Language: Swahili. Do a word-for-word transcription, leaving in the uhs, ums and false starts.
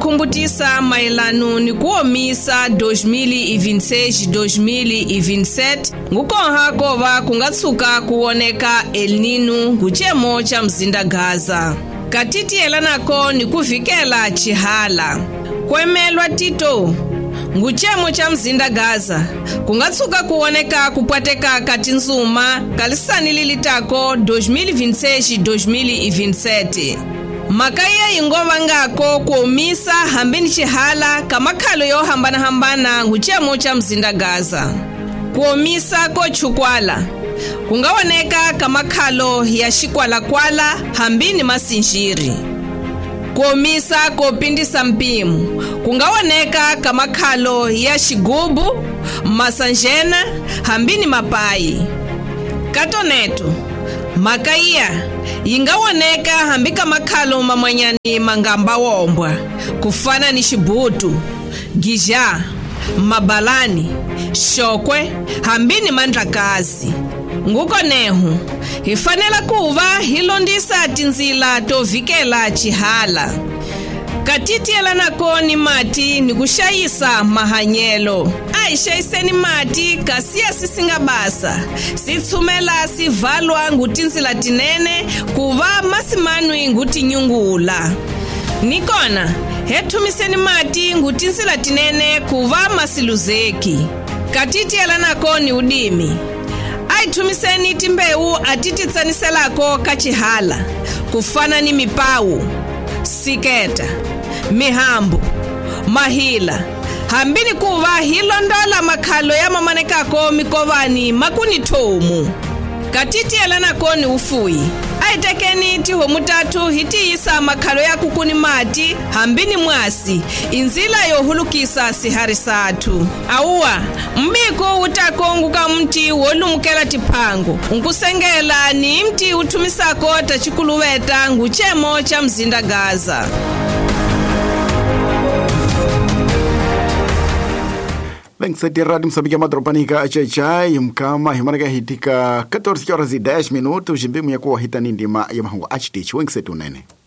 kumbutisa maelano ni kuomisa dois mil e vinte e seis dois mil e vinte e sete ngukonha kova kungatsuka kuoneka El Nino nguchemo cha mzinda Gaza. Katiti elanako ni kuvikela chihala. Kwemelwa tito nguchemo cha mzinda Gaza kungatsuka kuoneka kupwateka kati nzuma kalisani lilitako dois mil e vinte e seis dois mil e vinte e sete. Makaya ingova ngako kuomisa hambini chihala kamakhalo yo hambana hambana nguchemo cha mzinda Gaza. Kuomisa ko chukwala kungaoneka kamakhalo ya shikwala kwala hambini masinjiri. Kuomisa kopindisa mpimu kungaoneka kamakhalo ya shigubu masanjena hambini mapai. Katoneto makaya ingawoneka hambika makhalo mamanyani mangamba wombwa kufana ni shibutu, gija, mabalani, shokwe hambini mandrakazi. Nguko nehu hifanela kuva hilondisa tinzila tovikela chihala. Katiti elanako ni mati ni kushayisa mahanyelo. Aishaiseni mati kasia sisingabasa. Sitsumela sivalwa ngutinzila tinene kuva masimanwi nguti nyungula. Nikona hetumiseni mati ngutinzila tinene kuva masiluzeki. Katiti elanako ni udimi. Aitumiseni timbeu atititsaniselako kachihala kufana ni mipau, siketa, mihambu, mahila hambini kuva hilondola makhalo ya mamanekako mikovani makuni tomu. Katiti elanako ni ufui. Aitekeni tiho mutatu hiti isa makhalo ya kukuni mati hambini mwasi inzila yohulukisa sihari satu. Auwa mbiko utakonguka mti wolumukela tipango unkusengela ni mti utumisako tachikuluweta nguchemo cha mzinda Gaza. Vengsati Radio Moçambique Madropanica achaichai mkama himanaka hitika catorze horas e dez minutos jimbimu ya kuwa hita nindima ya mahangu achitichi. Vengsati unene.